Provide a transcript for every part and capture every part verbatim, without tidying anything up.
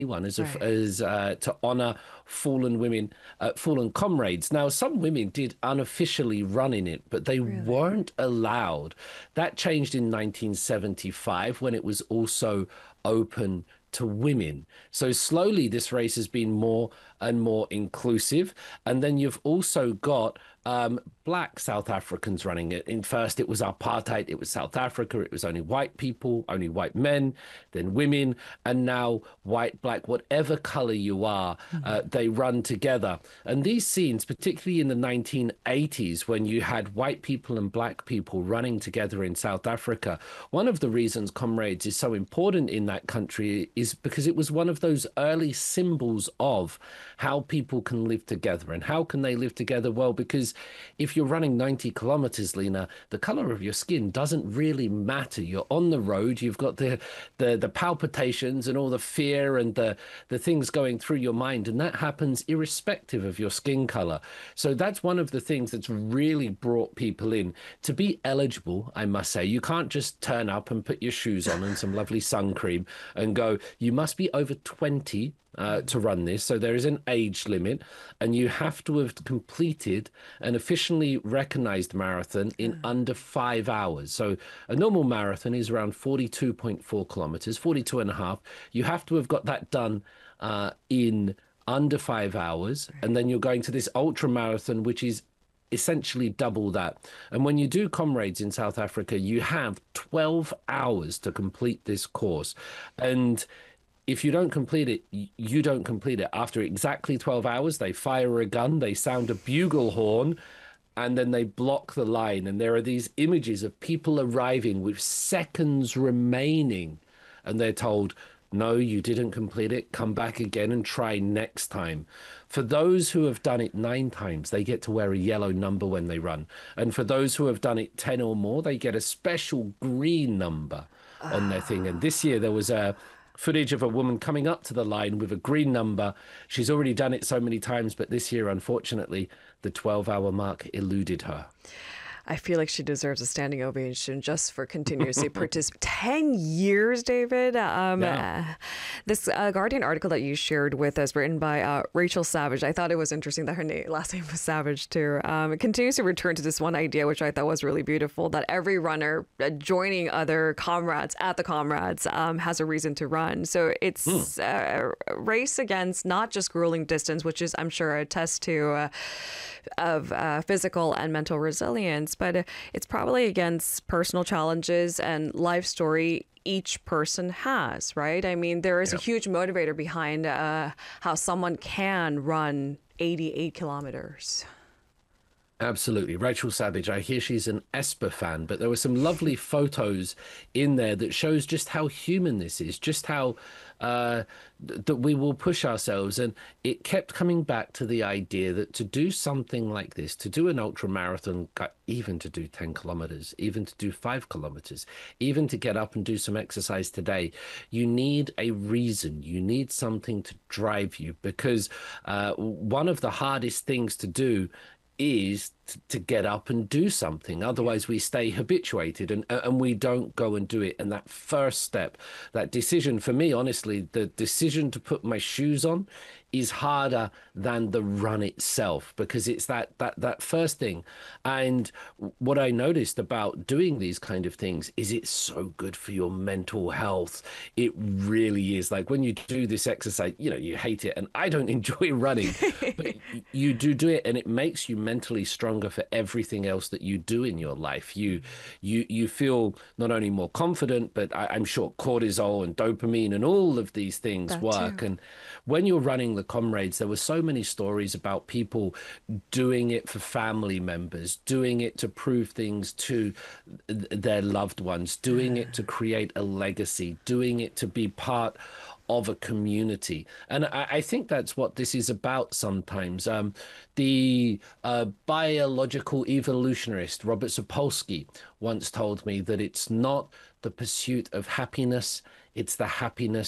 one as a, Right. as uh, to honor fallen women, uh, fallen comrades. Now, some women did unofficially run in it, but they Really? weren't allowed. That changed in nineteen seventy-five when it was also open to women. So slowly, this race has been more and more inclusive. And then you've also got um, black South Africans running it. In first, it was apartheid. It was South Africa. It was only white people, only white men, then women, and now white, black, whatever color you are, uh, Mhm. they run together. And these scenes, particularly in the nineteen eighties, when you had white people and black people running together in South Africa, one of the reasons Comrades is so important in that country is because it was one of those early symbols of how people can live together. And how can they live together? Well, because if you're running ninety kilometers, Lena, the color of your skin doesn't really matter. You're on the road, you've got the the, the palpitations and all the fear and the, the things going through your mind. And that happens irrespective of your skin color. So that's one of the things that's really brought people in. To be eligible, I must say, you can't just turn up and put your shoes on and some lovely sun cream and go. You must be over twenty uh, to run this. So there is an age limit, and you have to have completed an officially recognized marathon in Ah, under five hours. So a normal marathon is around forty-two point four kilometers, forty-two and a half. You have to have got that done uh, in under five hours. And right. then you're going to this ultra marathon, which is essentially double that. And when you do Comrades in South Africa, you have twelve hours to complete this course. And if you don't complete it, you don't complete it. After exactly twelve hours, they fire a gun, they sound a bugle horn, and then they block the line. And there are these images of people arriving with seconds remaining, and they're told, no, you didn't complete it. Come back again and try next time. For those who have done it nine times, they get to wear a yellow number when they run. And for those who have done it ten or more, they get a special green number on their thing. And Ah. this year there was a footage of a woman coming up to the line with a green number. She's already done it so many times, but this year, unfortunately, the twelve hour mark eluded her. I feel like she deserves a standing ovation just for continuously participate. ten years, David. Um, Yeah. uh, this uh, Guardian article that you shared with us, written by uh, Rachel Savage, I thought it was interesting that her name, last name was Savage too. Um, it continues to return to this one idea, which I thought was really beautiful, that every runner uh, joining other comrades at the comrades um, has a reason to run. So Hmm. it's uh, a race against not just grueling distance, which is, I'm sure, a test to uh, of uh, physical and mental resilience, but uh, it's probably against personal challenges and life story each person has, right? I mean, there is a Yeah. huge motivator behind uh, how someone can run eighty-eight kilometers. Absolutely. Rachel Savage, I hear she's an Esper fan, but there were some lovely photos in there that shows just how human this is, just how uh, th- that we will push ourselves. And it kept coming back to the idea that to do something like this, to do an ultra marathon, uh, even to do ten kilometers, even to do five kilometers, even to get up and do some exercise today, you need a reason. You need something to drive you, because uh, one of the hardest things to do is t- to get up and do something. Otherwise, we stay habituated and and we don't go and do it. And that first step, that decision, for me, honestly, the decision to put my shoes on is harder than the run itself, because it's that that that first thing. And what I noticed about doing these kind of things is it's so good for your mental health. It really is. Like when you do this exercise, you know, you hate it, and I don't enjoy running, but y- you do do it, and it makes you mentally stronger for everything else that you do in your life. You you you feel not only more confident, but I, I'm sure cortisol and dopamine and all of these things That work. too. And when you're running the Comrades, there were so many stories about people doing it for family members, doing it to prove things to th- their loved ones, doing it to create a legacy, doing it to be part of a community. And I, I think that's what this is about sometimes. Um, the uh, biological evolutionarist Robert Sapolsky once told me that it's not the pursuit of happiness, it's the happiness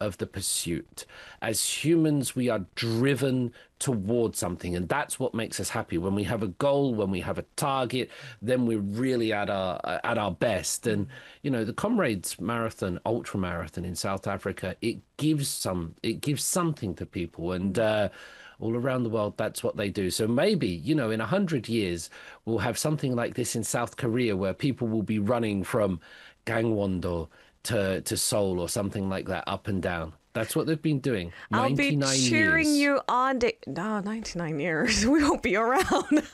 of the pursuit. As humans, we are driven towards something, and that's what makes us happy. When we have a goal, when we have a target, then we're really at our at our best. And you know, the Comrades Marathon, ultra marathon in South Africa, it gives some it gives something to people, and uh all around the world, that's what they do. So maybe, you know, in a hundred years, we'll have something like this in South Korea, where people will be running from Gangwon-do to to Seoul or something like that, up and down. That's what they've been doing. I'll be cheering years. you on. Da- no, ninety-nine years. We won't be around.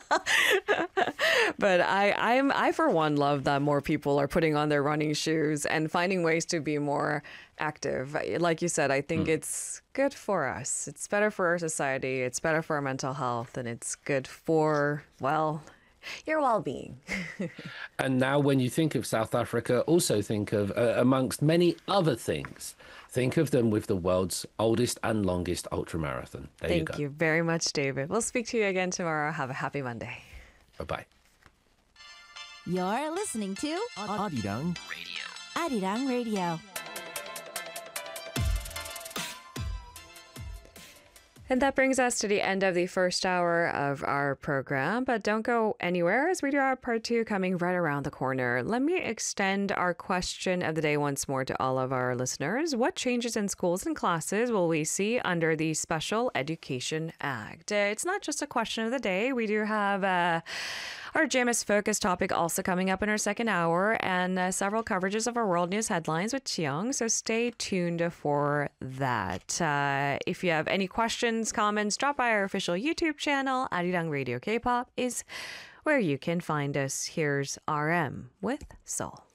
But I, I'm, I for one love that more people are putting on their running shoes and finding ways to be more active. Like you said, I think mm. it's good for us. It's better for our society. It's better for our mental health, and it's good for, well, your well-being. And now when you think of South Africa, also think of, uh, amongst many other things, think of them with the world's oldest and longest ultramarathon. There Thank you go. you very much, David. We'll speak to you again tomorrow. Have a happy Monday. Bye-bye. You're listening to Arirang Radio. Arirang Radio. And that brings us to the end of the first hour of our program. But don't go anywhere, as we do our part two coming right around the corner. Let me extend our question of the day once more to all of our listeners. What changes in schools and classes will we see under the Special Education Act? Uh, it's not just a question of the day. We do have uh, our J M S Focus topic also coming up in our second hour, and uh, several coverages of our world news headlines with Chiyoung. So stay tuned for that. Uh, if you have any questions, comments, drop by our official YouTube channel. Arirang Radio K-pop is where you can find us. Here's R M with Seoul.